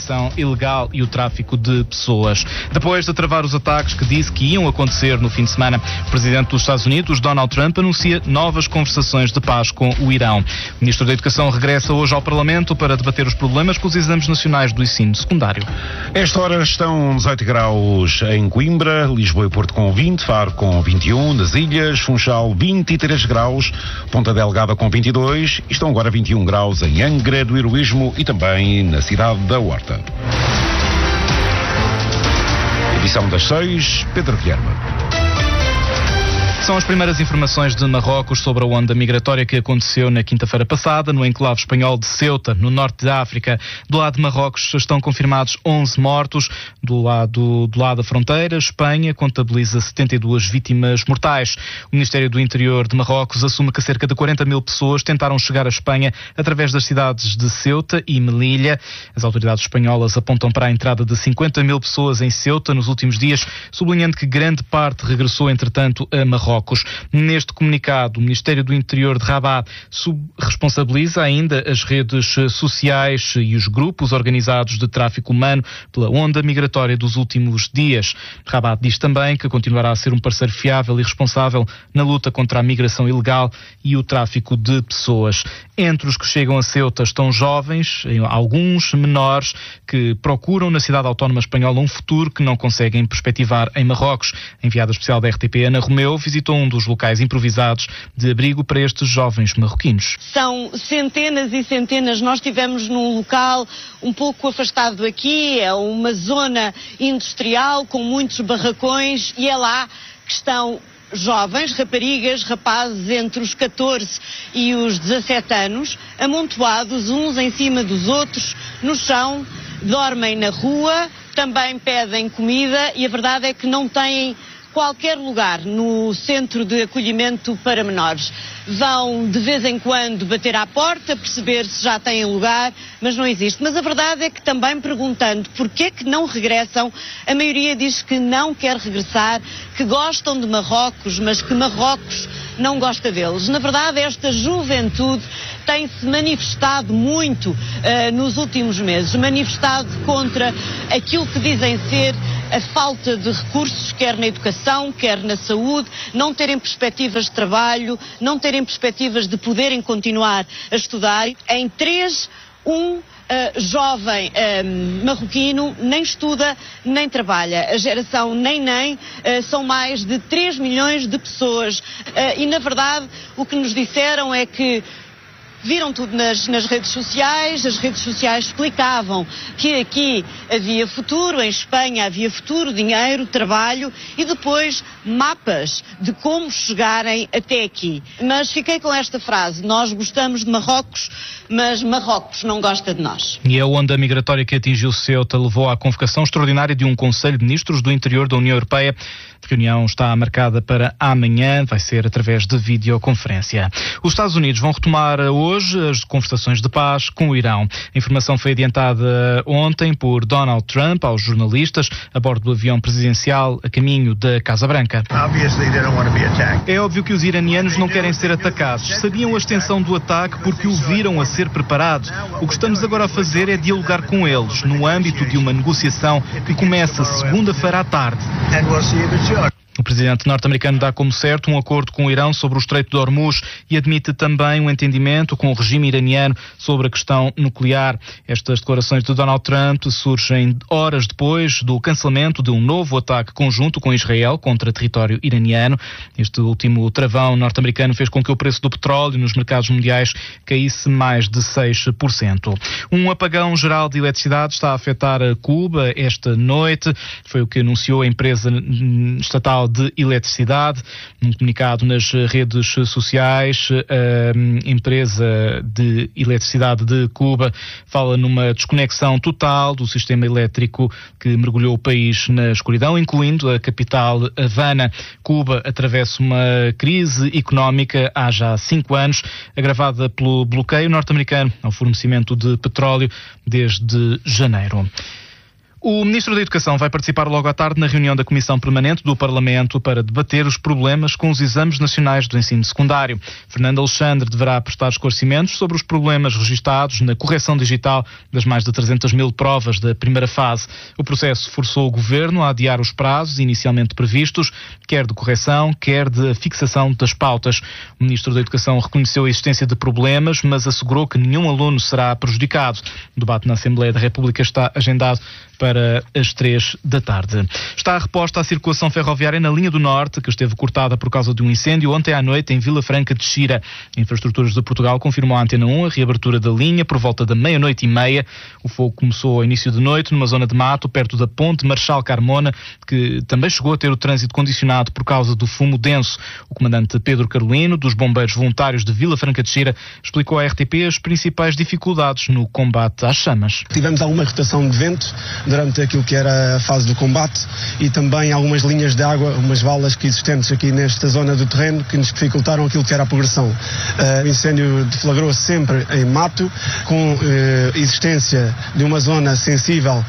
ilegal e o tráfico de pessoas. Depois de travar os ataques que disse que iam acontecer no fim de semana, o presidente dos Estados Unidos, Donald Trump, anuncia novas conversações de paz com o Irão. O ministro da Educação regressa hoje ao Parlamento para debater os problemas com os exames nacionais do ensino secundário. Esta hora estão 18 graus em Coimbra, Lisboa e Porto com 20, Faro com 21, nas Ilhas, Funchal 23 graus, Ponta Delgada com 22 e estão agora 21 graus em Angra do Heroísmo e também na cidade da Horta. Edição das 6, Pedro Guilherme. São as primeiras informações de Marrocos sobre a onda migratória que aconteceu na quinta-feira passada no enclave espanhol de Ceuta, no norte da África. Do lado de Marrocos estão confirmados 11 mortos. Do lado da fronteira, Espanha contabiliza 72 vítimas mortais. O Ministério do Interior de Marrocos assume que cerca de 40 mil pessoas tentaram chegar à Espanha através das cidades de Ceuta e Melilla. As autoridades espanholas apontam para a entrada de 50 mil pessoas em Ceuta nos últimos dias, sublinhando que grande parte regressou, entretanto, a Marrocos. Neste comunicado, o Ministério do Interior de Rabat responsabiliza ainda as redes sociais e os grupos organizados de tráfico humano pela onda migratória dos últimos dias. Rabat diz também que continuará a ser um parceiro fiável e responsável na luta contra a migração ilegal e o tráfico de pessoas. Entre os que chegam a Ceuta estão jovens, alguns menores, que procuram na cidade autónoma espanhola um futuro que não conseguem perspectivar em Marrocos. A enviada especial da RTP, Ana Romeu, visitou um dos locais improvisados de abrigo para estes jovens marroquinos. São centenas e centenas. Nós estivemos num local um pouco afastado daqui, é uma zona industrial com muitos barracões e é lá que estão jovens, raparigas, rapazes entre os 14 e os 17 anos, amontoados uns em cima dos outros, no chão, dormem na rua, também pedem comida e a verdade é que não têm qualquer lugar no centro de acolhimento para menores. Vão de vez em quando bater à porta, perceber se já têm lugar, mas não existe. Mas a verdade é que também perguntando porquê que não regressam, a maioria diz que não quer regressar, que gostam de Marrocos, mas que Marrocos não gosta deles. Na verdade, esta juventude tem-se manifestado muito nos últimos meses, manifestado contra aquilo que dizem ser a falta de recursos, quer na educação, quer na saúde, não terem perspectivas de trabalho, não terem perspectivas de poderem continuar a estudar. Em 3, jovem marroquino nem estuda nem trabalha. A geração nem são mais de 3 milhões de pessoas e na verdade o que nos disseram é que viram tudo nas redes sociais, as redes sociais explicavam que aqui havia futuro, em Espanha havia futuro, dinheiro, trabalho e depois mapas de como chegarem até aqui. Mas fiquei com esta frase: nós gostamos de Marrocos, mas Marrocos não gosta de nós. E a onda migratória que atingiu Ceuta levou à convocação extraordinária de um Conselho de Ministros do Interior da União Europeia. A reunião está marcada para amanhã, vai ser através de videoconferência. Os Estados Unidos vão retomar hoje as conversações de paz com o Irão. A informação foi adiantada ontem por Donald Trump aos jornalistas a bordo do avião presidencial a caminho da Casa Branca. É óbvio que os iranianos não querem ser atacados. Sabiam a extensão do ataque porque o viram a ser preparado. O que estamos agora a fazer é dialogar com eles no âmbito de uma negociação que começa segunda-feira à tarde. O presidente norte-americano dá como certo um acordo com o Irão sobre o Estreito de Hormuz e admite também um entendimento com o regime iraniano sobre a questão nuclear. Estas declarações de Donald Trump surgem horas depois do cancelamento de um novo ataque conjunto com Israel contra território iraniano. Este último travão norte-americano fez com que o preço do petróleo nos mercados mundiais caísse mais de 6%. Um apagão geral de eletricidade está a afetar Cuba esta noite. Foi o que anunciou a empresa estatal de eletricidade. Num comunicado nas redes sociais, a empresa de eletricidade de Cuba fala numa desconexão total do sistema elétrico que mergulhou o país na escuridão, incluindo a capital Havana. Cuba atravessa uma crise económica há já 5 anos, agravada pelo bloqueio norte-americano ao fornecimento de petróleo desde janeiro. O Ministro da Educação vai participar logo à tarde na reunião da Comissão Permanente do Parlamento para debater os problemas com os exames nacionais do ensino secundário. Fernando Alexandre deverá prestar esclarecimentos sobre os problemas registados na correção digital das mais de 300 mil provas da primeira fase. O processo forçou o Governo a adiar os prazos inicialmente previstos, quer de correção, quer de fixação das pautas. O Ministro da Educação reconheceu a existência de problemas, mas assegurou que nenhum aluno será prejudicado. O debate na Assembleia da República está agendado para as 3 da tarde. Está reposta a circulação ferroviária na linha do Norte, que esteve cortada por causa de um incêndio ontem à noite em Vila Franca de Xira. Infraestruturas de Portugal confirmou à Antena 1 a reabertura da linha por volta da 00:30. O fogo começou ao início de noite numa zona de mato perto da ponte Marechal Carmona, que também chegou a ter o trânsito condicionado por causa do fumo denso. O comandante Pedro Carolino, dos Bombeiros Voluntários de Vila Franca de Xira, explicou à RTP as principais dificuldades no combate às chamas. Tivemos alguma rotação de vento durante aquilo que era a fase do combate e também algumas linhas de água, umas valas que existentes aqui nesta zona do terreno que nos dificultaram aquilo que era a progressão. O incêndio deflagrou-se sempre em mato, com existência de uma zona sensível,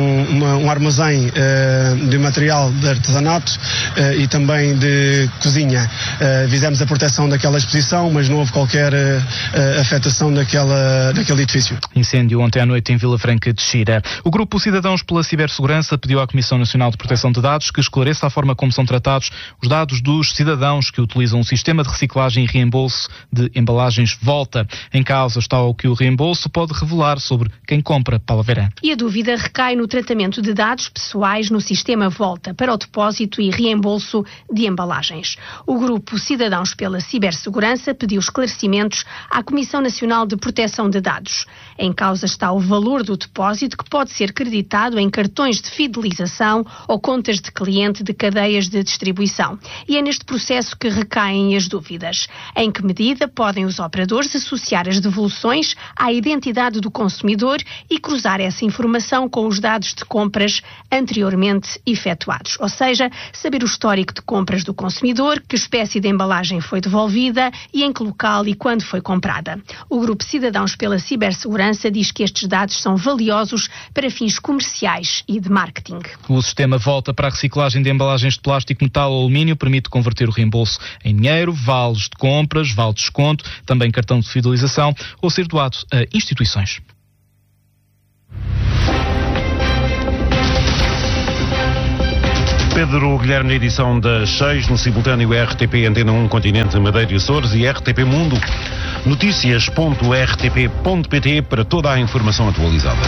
um armazém de material de artesanato e também de cozinha. Fizemos a proteção daquela exposição, mas não houve qualquer afetação daquele edifício. Incêndio ontem à noite em Vila Franca de Xira. O Grupo Cidadãos pela Cibersegurança pediu à Comissão Nacional de Proteção de Dados que esclareça a forma como são tratados os dados dos cidadãos que utilizam o sistema de reciclagem e reembolso de embalagens Volta. Em causa está o que o reembolso pode revelar sobre quem compra. Paula Verã. E a dúvida recai no tratamento de dados pessoais no sistema Volta para o depósito e reembolso de embalagens. O Grupo Cidadãos pela Cibersegurança pediu esclarecimentos à Comissão Nacional de Proteção de Dados. Em causa está o valor do depósito que pode ser creditado em cartões de fidelização ou contas de cliente de cadeias de distribuição. E é neste processo que recaem as dúvidas. Em que medida podem os operadores associar as devoluções à identidade do consumidor e cruzar essa informação com os dados de compras anteriormente efetuados? Ou seja, saber o histórico de compras do consumidor, que espécie de embalagem foi devolvida e em que local e quando foi comprada. O Grupo Cidadãos pela Cibersegurança diz que estes dados são valiosos para fins comerciais e de marketing. O sistema Volta para a reciclagem de embalagens de plástico, metal ou alumínio permite converter o reembolso em dinheiro, vales de compras, vale de desconto, também cartão de fidelização ou ser doado a instituições. Pedro Guilherme na edição das 6, no simultâneo RTP Antena 1 Continente, Madeira e Açores e RTP Mundo. Notícias.rtp.pt para toda a informação atualizada.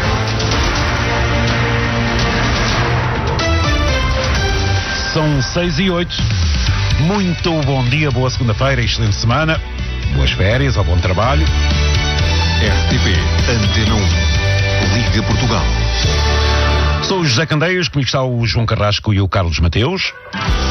São 6:08. Muito bom dia, boa segunda-feira, excelente semana, boas férias ou bom trabalho. RTP Antena 1, Liga Portugal. Sou o José Candeias, comigo está o João Carrasco e o Carlos Mateus.